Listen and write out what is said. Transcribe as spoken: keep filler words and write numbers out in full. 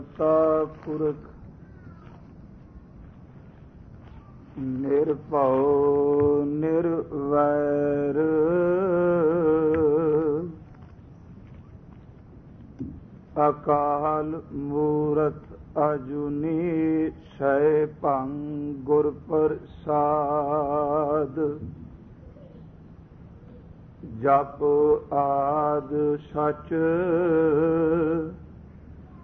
पुरख निरभउ निर्वैर अकाल मूरत अजुनी सैभं गुर प्रसाद जप आद सच